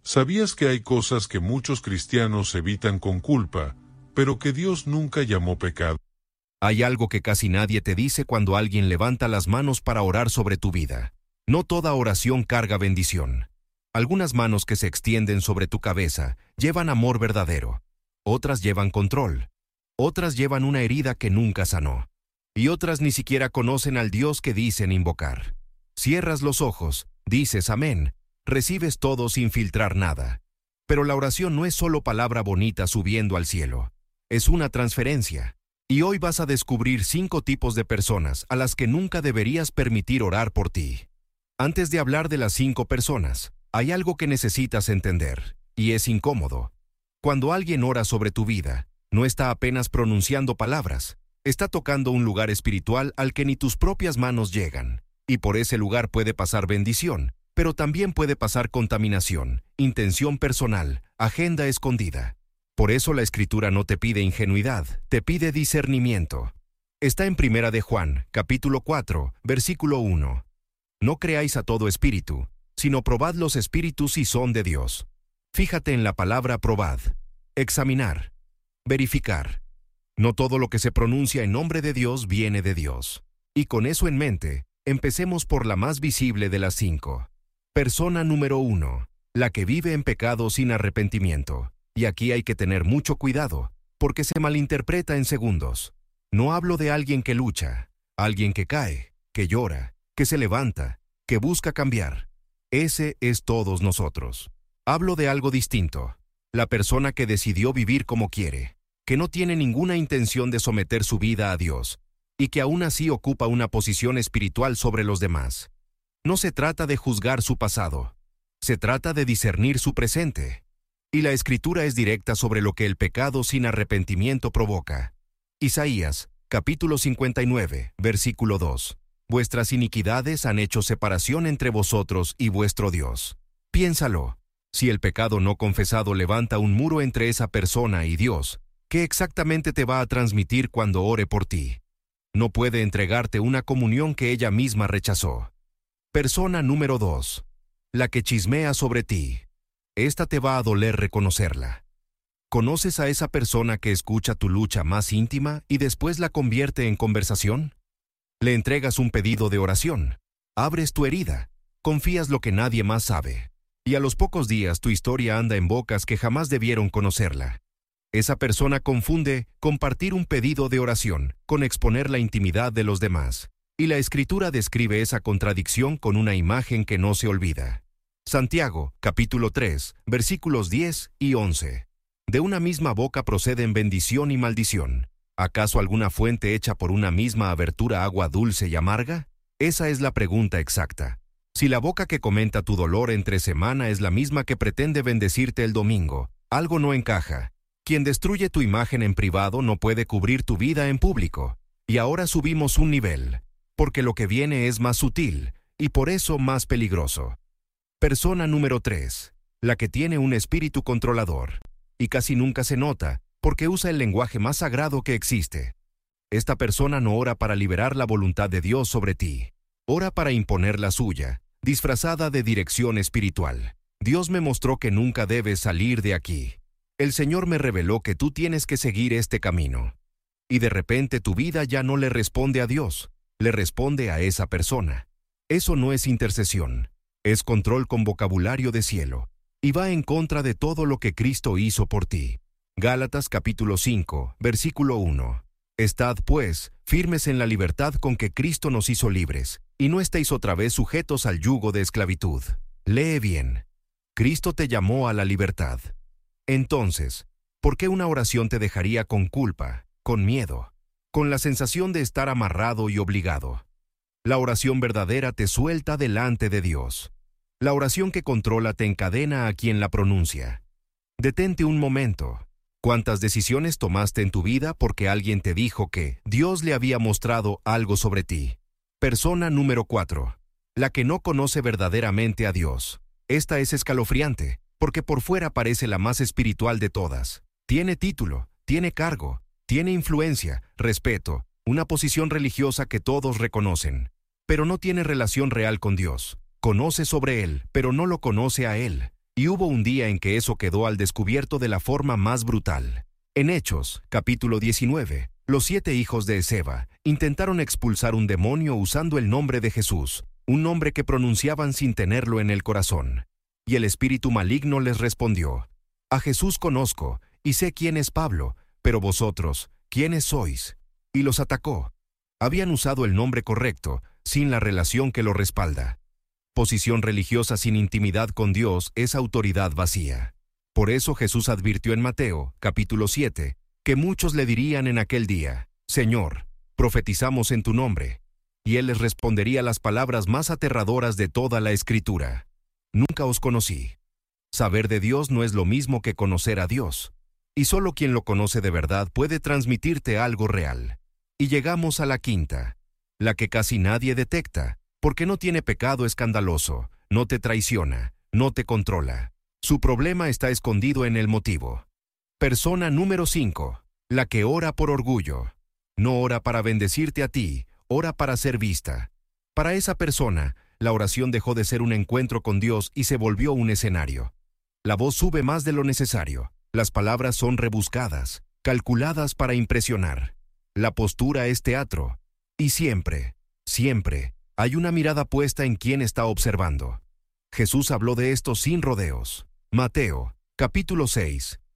¿Sabías que hay cosas que muchos cristianos evitan con culpa, pero que Dios nunca llamó pecado? Hay algo que casi nadie te dice cuando alguien levanta las manos para orar sobre tu vida. No toda oración carga bendición. Algunas manos que se extienden sobre tu cabeza llevan amor verdadero. Otras llevan control. Otras llevan una herida que nunca sanó. Y otras ni siquiera conocen al Dios que dicen invocar. Cierras los ojos, dices amén, recibes todo sin filtrar nada. Pero la oración no es solo palabra bonita subiendo al cielo. Es una transferencia. Y hoy vas a descubrir 5 tipos de personas a las que nunca deberías permitir orar por ti. Antes de hablar de las 5 personas, hay algo que necesitas entender, y es incómodo. Cuando alguien ora sobre tu vida, no está apenas pronunciando palabras, está tocando un lugar espiritual al que ni tus propias manos llegan, y por ese lugar puede pasar bendición, pero también puede pasar contaminación, intención personal, agenda escondida. Por eso la Escritura no te pide ingenuidad, te pide discernimiento. Está en 1 de Juan, capítulo 4, versículo 1. No creáis a todo espíritu, sino probad los espíritus si son de Dios. Fíjate en la palabra probad, examinar, verificar. No todo lo que se pronuncia en nombre de Dios viene de Dios. Y con eso en mente, empecemos por la más visible de las 5. Persona número 1, la que vive en pecado sin arrepentimiento. Y aquí hay que tener mucho cuidado, porque se malinterpreta en segundos. No hablo de alguien que lucha, alguien que cae, que llora, que se levanta, que busca cambiar. Ese es todos nosotros. Hablo de algo distinto. La persona que decidió vivir como quiere, que no tiene ninguna intención de someter su vida a Dios, y que aún así ocupa una posición espiritual sobre los demás. No se trata de juzgar su pasado, se trata de discernir su presente. Y la Escritura es directa sobre lo que el pecado sin arrepentimiento provoca. Isaías, capítulo 59, versículo 2. Vuestras iniquidades han hecho separación entre vosotros y vuestro Dios. Piénsalo. Si el pecado no confesado levanta un muro entre esa persona y Dios, ¿qué exactamente te va a transmitir cuando ore por ti? No puede entregarte una comunión que ella misma rechazó. Persona número 2. La que chismea sobre ti. Esta te va a doler reconocerla. ¿Conoces a esa persona que escucha tu lucha más íntima y después la convierte en conversación? Le entregas un pedido de oración, abres tu herida, confías lo que nadie más sabe, y a los pocos días tu historia anda en bocas que jamás debieron conocerla. Esa persona confunde compartir un pedido de oración con exponer la intimidad de los demás, y la Escritura describe esa contradicción con una imagen que no se olvida. Santiago, capítulo 3, versículos 10 y 11. De una misma boca proceden bendición y maldición. ¿Acaso alguna fuente hecha por una misma abertura agua dulce y amarga? Esa es la pregunta exacta. Si la boca que comenta tu dolor entre semana es la misma que pretende bendecirte el domingo, algo no encaja. Quien destruye tu imagen en privado no puede cubrir tu vida en público. Y ahora subimos un nivel, porque lo que viene es más sutil, y por eso más peligroso. Persona número 3, la que tiene un espíritu controlador, y casi nunca se nota, porque usa el lenguaje más sagrado que existe. Esta persona no ora para liberar la voluntad de Dios sobre ti, ora para imponer la suya, disfrazada de dirección espiritual. Dios me mostró que nunca debes salir de aquí. El Señor me reveló que tú tienes que seguir este camino. Y de repente tu vida ya no le responde a Dios, le responde a esa persona. Eso no es intercesión. Es control con vocabulario de cielo, y va en contra de todo lo que Cristo hizo por ti. Gálatas capítulo 5, versículo 1. Estad, pues, firmes en la libertad con que Cristo nos hizo libres, y no estéis otra vez sujetos al yugo de esclavitud. Lee bien. Cristo te llamó a la libertad. Entonces, ¿por qué una oración te dejaría con culpa, con miedo, con la sensación de estar amarrado y obligado? La oración verdadera te suelta delante de Dios. La oración que controla te encadena a quien la pronuncia. Detente un momento. ¿Cuántas decisiones tomaste en tu vida porque alguien te dijo que Dios le había mostrado algo sobre ti? Persona número 4. La que no conoce verdaderamente a Dios. Esta es escalofriante, porque por fuera parece la más espiritual de todas. Tiene título, tiene cargo, tiene influencia, respeto, una posición religiosa que todos reconocen. Pero no tiene relación real con Dios. Conoce sobre Él, pero no lo conoce a Él. Y hubo un día en que eso quedó al descubierto de la forma más brutal. En Hechos, capítulo 19, los 7 hijos de Esceva intentaron expulsar un demonio usando el nombre de Jesús, un nombre que pronunciaban sin tenerlo en el corazón. Y el espíritu maligno les respondió: A Jesús conozco, y sé quién es Pablo, pero vosotros, ¿quiénes sois? Y los atacó. Habían usado el nombre correcto, sin la relación que lo respalda. Posición religiosa sin intimidad con Dios es autoridad vacía. Por eso Jesús advirtió en Mateo, capítulo 7, que muchos le dirían en aquel día: Señor, profetizamos en tu nombre. Y él les respondería las palabras más aterradoras de toda la Escritura: Nunca os conocí. Saber de Dios no es lo mismo que conocer a Dios. Y solo quien lo conoce de verdad puede transmitirte algo real. Y llegamos a la quinta, la que casi nadie detecta, porque no tiene pecado escandaloso, no te traiciona, no te controla. Su problema está escondido en el motivo. Persona número 5, la que ora por orgullo. No ora para bendecirte a ti, ora para ser vista. Para esa persona, la oración dejó de ser un encuentro con Dios y se volvió un escenario. La voz sube más de lo necesario. Las palabras son rebuscadas, calculadas para impresionar. La postura es teatro. Y siempre, siempre, hay una mirada puesta en quien está observando. Jesús habló de esto sin rodeos. Mateo, capítulo 6,